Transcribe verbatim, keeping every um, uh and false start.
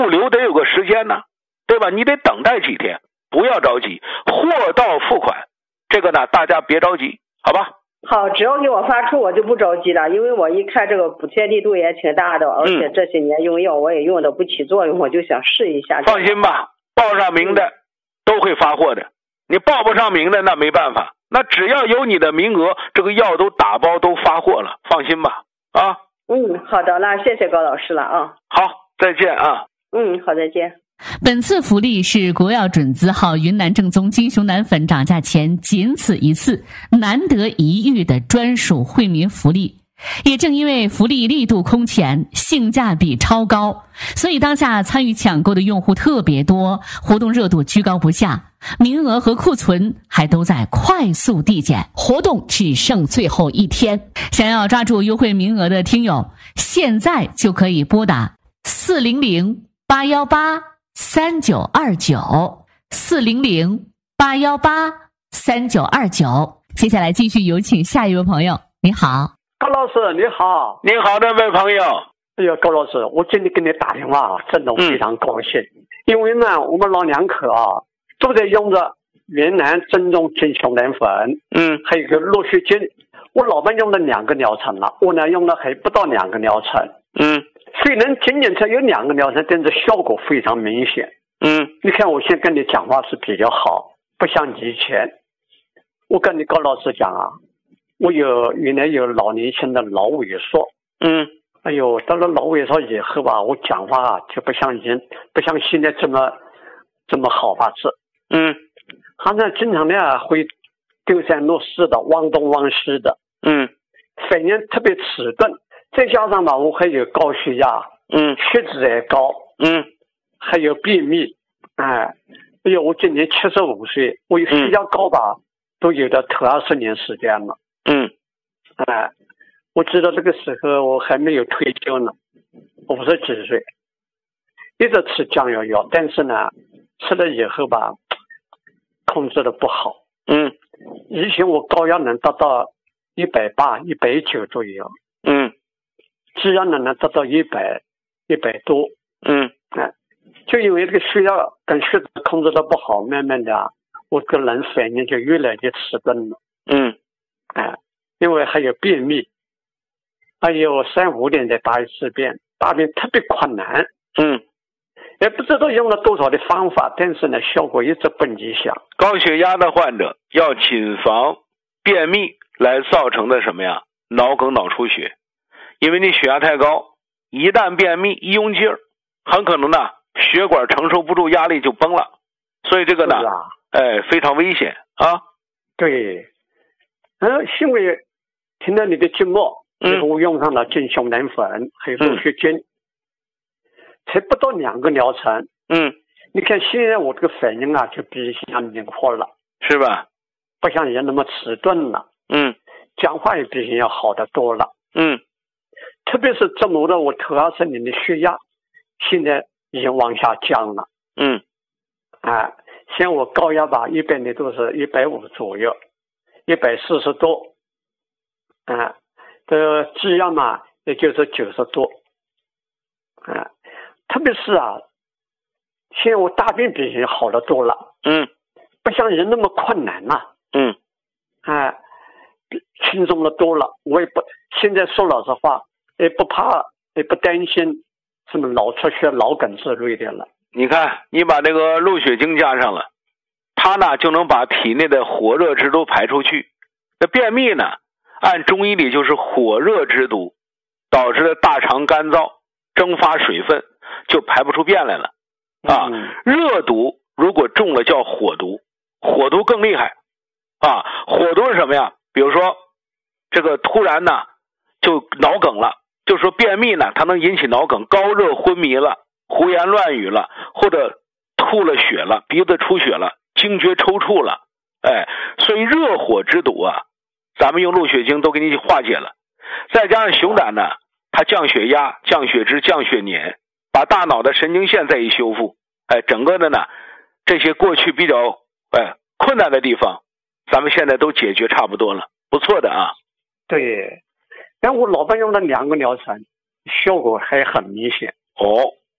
物流得有个时间呢，对吧？你得等待几天，不要着急，货到付款，这个呢大家别着急，好吧？ 好，只要给我发出我就不着急了，因为我一看这个补贴力度也挺大的，而且这些年用药我也用的不起作用，我就想试一下。 放心吧，报上名的都会发货的，你报不上名的那没办法，那只要有你的名额，这个药都打包都发货了，放心吧啊。 嗯，好的，那谢谢高老师了啊。 好，再见啊。 嗯，好，再见。 本次福利是国药准字号云南正宗金熊胆粉涨价前仅此一次，难得一遇的专属惠民福利。也正因为福利力度空前，性价比超高，所以当下参与抢购的用户特别多，活动热度居高不下，名额和库存还都在快速递减，活动只剩最后一天。想要抓住优惠名额的听友，现在就可以拨打四零零八一八三九二九四零零八一八三九二九。接下来继续有请下一位朋友。你好， 高老师你好。 你好，这位朋友。 哎呀，高老师，我今天给你打电话真的非常高兴、嗯、因为呢我们老两口啊都在用着云南正宗金熊胆粉， 嗯， 还有一个鹿血精，我老伴用了两个疗程了，我呢用了还不到两个疗程， 嗯， 虽然仅仅才有两个疗程，但是效果非常明显。 嗯， 你看我现在跟你讲话是比较好，不像以前。我跟你高老师讲啊，我有原来有老年轻的脑萎缩， 嗯， 哎呦，到了脑萎缩以后吧，我讲话啊就不像以前，不像现在这么这么好吧是， 嗯， 好像经常呢会丢三落四的，忘东忘西的， 嗯， 反应特别迟钝，再加上吧我还有高血压， 嗯， 血脂也高， 嗯， 还有便秘，哎，哎呦，我今年七十五岁，我有血压高吧。嗯，都有的头二十年时间了， 嗯， 哎，我知道这个时候我还没有退休呢，五十几岁，一直吃降药药，但是呢，吃了以后吧，控制的不好， 嗯， 以前我高压能达到一百八、一百九左右， 嗯， 血压呢能达到一百、一百多， 嗯， 哎，就因为这个血压跟血脂控制的不好，慢慢的。我个人反应就越来越迟钝了， 嗯， 哎，因为还有便秘，还有三五点再大一次便，大便特别困难， 嗯， 也不知道用了多少的方法，但是呢，效果一直不理想。 高血压的患者要谨防便秘来造成的什么呀？脑梗、脑出血，因为你血压太高，一旦便秘一用劲儿，很可能呢血管承受不住压力就崩了，所以这个呢。哎，非常危险啊！ 对，嗯，因为听到你的节目，然后我用上了金熊胆粉，还有鹿血精，嗯，才不到两个疗程， 嗯， 你看现在我这个反应啊，就比以前灵活了， 是吧？ 不像以前那么迟钝了， 嗯， 讲话也比以前要好得多了， 嗯， 特别是折磨了我头二十年的血压，现在已经往下降了， 嗯， 哎。像我高压吧，一般的都是一百五左右，一百四十多，啊，这质量嘛，也就是九十多，啊，特别是啊，现在我大便比以前好得多了， 嗯， 不像人那么困难了， 嗯， 啊，轻松的多了，我也不，现在说老实话，也不怕，也不担心什么脑出血、脑梗之类的了。 你看，你把这个鹿血精加上了，它呢就能把体内的火热之毒排出去。那便秘呢，按中医里就是火热之毒，导致的大肠干燥，蒸发水分，就排不出便来了。啊， 嗯、 热毒如果中了叫火毒，火毒更厉害。啊，火毒是什么呀？比如说，这个突然呢就脑梗了，就说便秘呢，它能引起脑梗，高热昏迷了。胡言乱语了，或者吐了血了，鼻子出血了，惊厥抽搐了，哎，所以热火之毒啊，咱们用鹿血精都给你化解了。再加上熊胆呢，它降血压、降血脂、降血粘，把大脑的神经线再一修复，哎，整个的呢，这些过去比较哎困难的地方，咱们现在都解决差不多了，不错的啊。 对，但我老伴用了两个疗程，效果还很明显。 哦。